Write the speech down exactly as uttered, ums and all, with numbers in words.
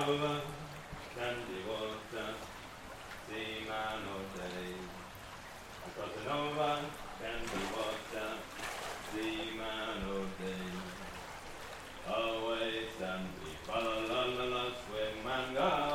Supernova can be water, sea man or day. Because a nova can be water, sea man or day. Always and be fa la la la la swim and go.